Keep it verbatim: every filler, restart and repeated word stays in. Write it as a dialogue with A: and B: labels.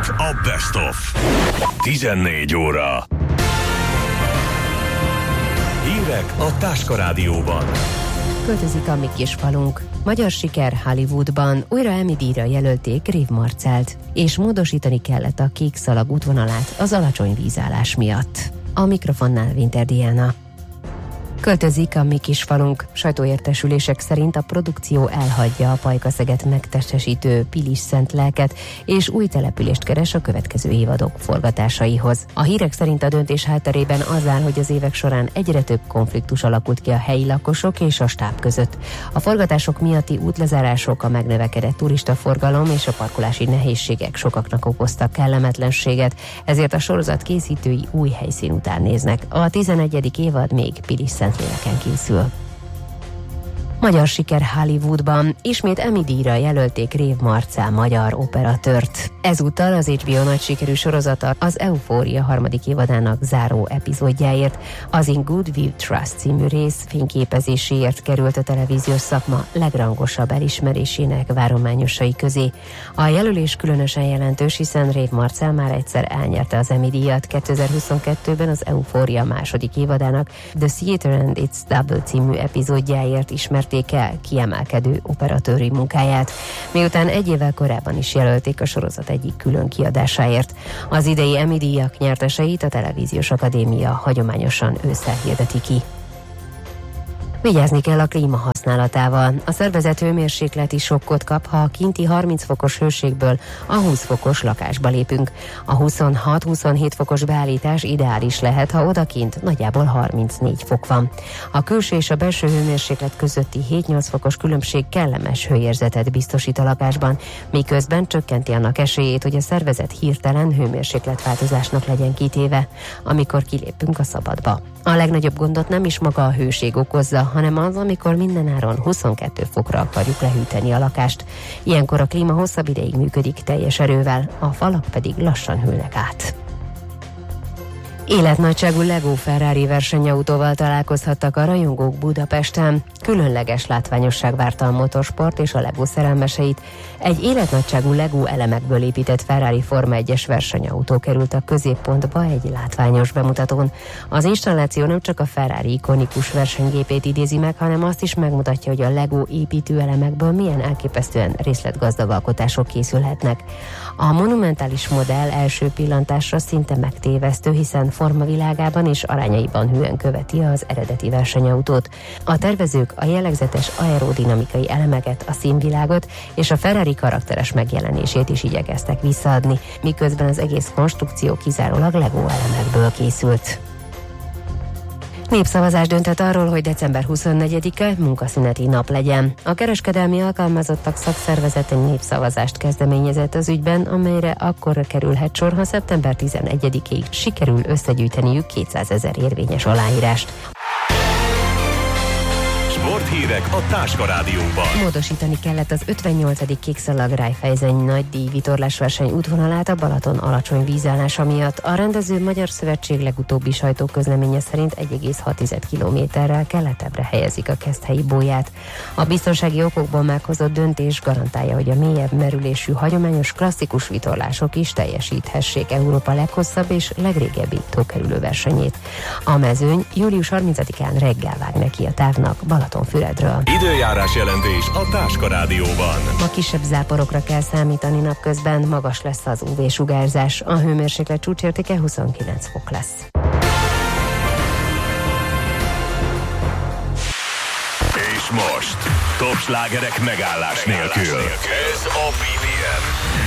A: a Best of. tizennégy óra. Hírek a Táska Rádióban.
B: Költözik a mi kis falunk. Magyar siker Hollywoodban, újra Emmy-díjra jelölték Rév Marcelt, és módosítani kellett a kék szalag útvonalát az alacsony vízállás miatt. A mikrofonnál Winter Diana. Költözik a mi kis falunk. Sajtóértesülések szerint a produkció elhagyja a Pajkaszeget megtestesítő Pilis Szent Lelket, és új települést keres a következő évadok forgatásaihoz. A hírek szerint a döntés hátterében az áll, hogy az évek során egyre több konfliktus alakult ki a helyi lakosok és a stáb között. A forgatások miatti útlezárások, a megnövekedett turistaforgalom és a parkolási nehézségek sokaknak okoztak kellemetlenséget, ezért a sorozat készítői új helyszín után néznek. A tizenegyedik évad még Pilis Szent Léleken készül. Magyar siker Hollywoodban, ismét Emmy-díjra jelölték Rév Marcel magyar operatőrt. Ezúttal az há bé o nagy sikerű sorozata az Eufória harmadik évadának záró epizódjáért, az In Good Will Trust című rész fényképezéséért került a televíziós szakma legrangosabb elismerésének várományosai közé. A jelölés különösen jelentős, hiszen Rév Marcel már egyszer elnyerte az Emmy-díjat. kétezer-huszonkettőben az Eufória második évadának The Theater and Its Double című epizódjáért ismert el kiemelkedő operatőri munkáját, miután egy évvel korábban is jelölték a sorozat egyik külön kiadásáért. Az idei Emmy-díjak nyerteseit a Televíziós Akadémia hagyományosan ősszel hirdeti ki. Vigyázni kell a klíma használatával. A szervezet hőmérsékleti sokkot kap, ha a kinti harminc fokos hőségből a húsz fokos lakásba lépünk. A huszonhat-huszonhét fokos beállítás ideális lehet, ha odakint nagyjából harmincnégy fok van. A külső és a belső hőmérséklet közötti hét-nyolc fokos különbség kellemes hőérzetet biztosít a lakásban, miközben csökkenti annak esélyét, hogy a szervezet hirtelen hőmérsékletváltozásnak legyen kitéve, amikor kilépünk a szabadba. A legnagyobb gondot nem is maga a hőség okozza, hanem az, amikor mindenáron huszonkettő fokra akarjuk lehűteni a lakást. Ilyenkor a klíma hosszabb ideig működik teljes erővel, a falak pedig lassan hűlnek át. Életnagyságú Lego Ferrari versenyautóval találkozhattak a rajongók Budapesten. Különleges látványosság várta a motorsport és a Lego szerelmeseit. Egy életnagyságú Lego elemekből épített Ferrari Forma egyes versenyautó került a középpontba egy látványos bemutatón. Az installáció nem csak a Ferrari ikonikus versenygépét idézi meg, hanem azt is megmutatja, hogy a Lego építőelemekből milyen elképesztően részletgazdag alkotások készülhetnek. A monumentális modell első pillantásra szinte megtévesztő, hiszen formavilágában és arányaiban hűen követi az eredeti versenyautót. A tervezők a jellegzetes aerodinamikai elemeket, a színvilágot és a Ferrari karakteres megjelenését is igyekeztek visszaadni, miközben az egész konstrukció kizárólag Lego elemekből készült. Népszavazás döntött arról, hogy december huszonnegyedike munkaszüneti nap legyen. A kereskedelmi alkalmazottak szakszervezete népszavazást kezdeményezett az ügyben, amelyre akkor kerülhet sor, ha szeptember tizenegyedikéig sikerül összegyűjteniük kétszázezer érvényes aláírást.
A: Sporthírek a Táska Rádióban.
B: Módosítani kellett az ötvennyolcadik kékszalag Rájfejzeny nagy díj vitorlásverseny útvonalát a Balaton alacsony vízállása miatt. A rendező Magyar Szövetség legutóbbi sajtóközleménye szerint egy egész hat kilométerrel keletebbre helyezik a Keszthelyi bóját. A biztonsági okokból meghozott döntés garantálja, hogy a mélyebb merülésű hagyományos klasszikus vitorlások is teljesíthessék Európa leghosszabb és legrégebbi tókerülő versenyét. A mezőny július harmincadikán reggel vág neki a távnak Balatonfüredről.
A: Időjárás jelentés a Táska Rádióban.
B: Ma kisebb záporokra kell számítani napközben, magas lesz az ú vé-sugárzás. A hőmérséklet csúcsértéke huszonkilenc fok lesz.
A: És most top slágerek megállás nélkül. Ez a bé pé em.